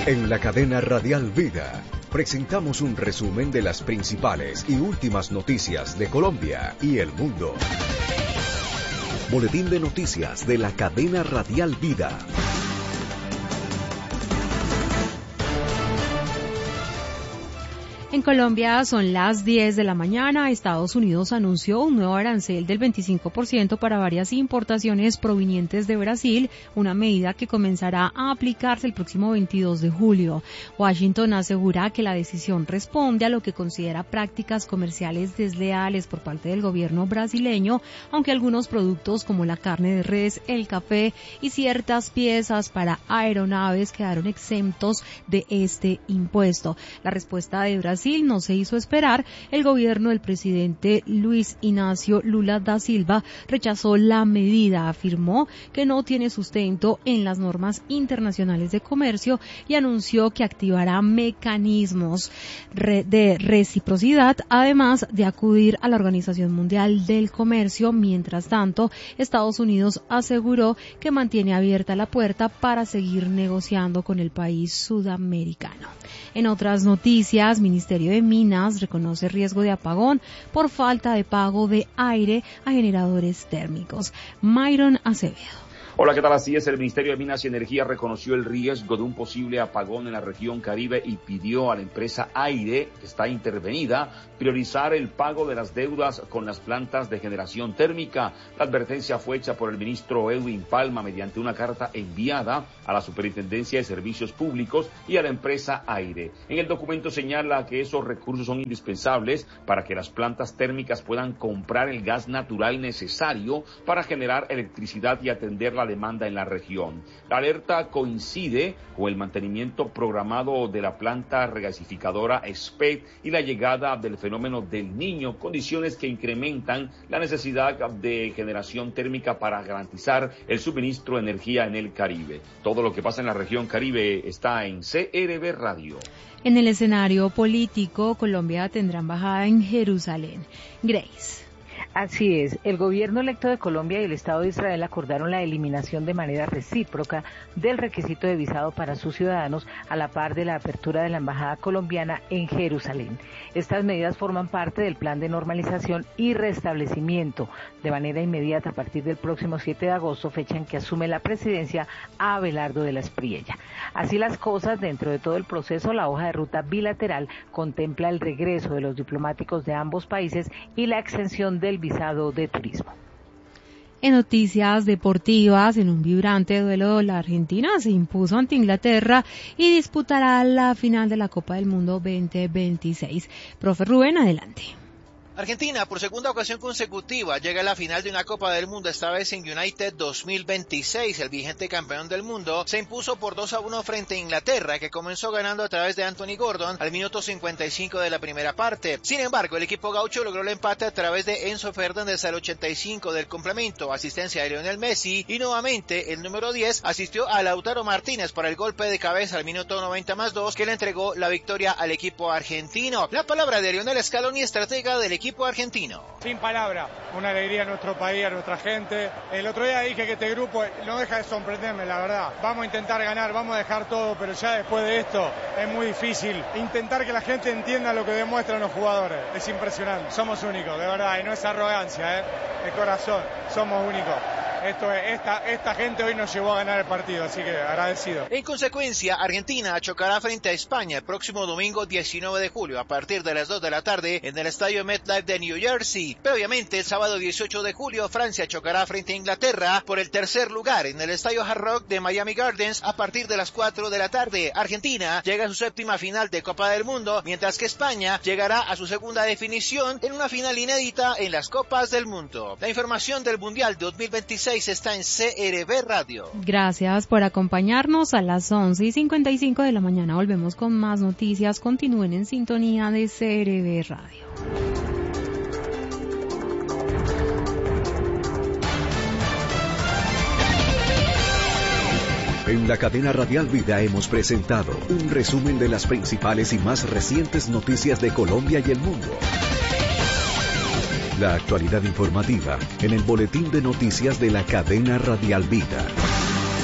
En la cadena Radial Vida presentamos un resumen de las principales y últimas noticias de Colombia y el mundo. Boletín de noticias de la cadena Radial Vida. En Colombia son las 10 de la mañana. Estados Unidos anunció un nuevo arancel del 25% para varias importaciones provenientes de Brasil, una medida que comenzará a aplicarse el próximo 22 de julio. Washington asegura que la decisión responde a lo que considera prácticas comerciales desleales por parte del gobierno brasileño, aunque algunos productos como la carne de res, el café y ciertas piezas para aeronaves quedaron exentos de este impuesto. La respuesta de Brasil no se hizo esperar. El gobierno del presidente Luis Ignacio Lula da Silva rechazó la medida, afirmó que no tiene sustento en las normas internacionales de comercio y anunció que activará mecanismos de reciprocidad, además de acudir a la Organización Mundial del Comercio. Mientras tanto, Estados Unidos aseguró que mantiene abierta la puerta para seguir negociando con el país sudamericano. En otras noticias, Ministerio de Minas reconoce riesgo de apagón por falta de pago de aire a generadores térmicos. Myron Acevedo. Hola, ¿qué tal? Así es, el Ministerio de Minas y Energía reconoció el riesgo de un posible apagón en la región Caribe y pidió a la empresa Aire, que está intervenida, priorizar el pago de las deudas con las plantas de generación térmica. La advertencia fue hecha por el ministro Edwin Palma mediante una carta enviada a la Superintendencia de Servicios Públicos y a la empresa Aire. En el documento señala que esos recursos son indispensables para que las plantas térmicas puedan comprar el gas natural necesario para generar electricidad y atender la demanda en la región. La alerta coincide con el mantenimiento programado de la planta regasificadora SPED y la llegada del fenómeno del Niño, condiciones que incrementan la necesidad de generación térmica para garantizar el suministro de energía en el Caribe. Todo lo que pasa en la región Caribe está en CRB Radio. En el escenario político, Colombia tendrá embajada en Jerusalén. Grace. Así es, el gobierno electo de Colombia y el Estado de Israel acordaron la eliminación de manera recíproca del requisito de visado para sus ciudadanos a la par de la apertura de la embajada colombiana en Jerusalén. Estas medidas forman parte del plan de normalización y restablecimiento de manera inmediata a partir del próximo 7 de agosto, fecha en que asume la presidencia Abelardo de la Espriella. Así las cosas, dentro de todo el proceso, la hoja de ruta bilateral contempla el regreso de los diplomáticos de ambos países y la exención del visado de turismo. En noticias deportivas, en un vibrante duelo, la Argentina se impuso ante Inglaterra y disputará la final de la Copa del Mundo 2026. Profe Rubén, adelante. Argentina, por segunda ocasión consecutiva, llega a la final de una Copa del Mundo, esta vez en United 2026. El vigente campeón del mundo se impuso por 2-1 frente a Inglaterra, que comenzó ganando a través de Anthony Gordon al minuto 55 de la primera parte. Sin embargo, el equipo gaucho logró el empate a través de Enzo Fernández al 85 del complemento, asistencia de Lionel Messi, y nuevamente el número 10 asistió a Lautaro Martínez para el golpe de cabeza al minuto 90+2, que le entregó la victoria al equipo argentino. La palabra de Lionel Scaloni, estratega del equipo argentino. Sin palabra, una alegría a nuestro país, a nuestra gente. El otro día dije que este grupo no deja de sorprenderme, la verdad. Vamos a intentar ganar, vamos a dejar todo, pero ya después de esto es muy difícil intentar que la gente entienda lo que demuestran los jugadores. Es impresionante, somos únicos, de verdad, y no es arrogancia, de corazón, somos únicos. Esta gente hoy nos llevó a ganar el partido, así que agradecido. En consecuencia, Argentina chocará frente a España el próximo domingo 19 de julio a partir de las 2 de la tarde en el estadio MetLife de New Jersey. Previamente, el sábado 18 de julio, Francia chocará frente a Inglaterra por el tercer lugar en el estadio Hard Rock de Miami Gardens a partir de las 4 de la tarde. Argentina llega a su séptima final de Copa del Mundo, mientras que España llegará a su segunda definición en una final inédita en las Copas del Mundo. La información del Mundial 2026 está en CRB Radio. Gracias por acompañarnos. A las 11:55 de la mañana volvemos con más noticias. Continúen en sintonía de CRB Radio. En la cadena Radial Vida hemos presentado un resumen de las principales y más recientes noticias de Colombia y el mundo. La actualidad informativa en el boletín de noticias de la cadena Radial Vida.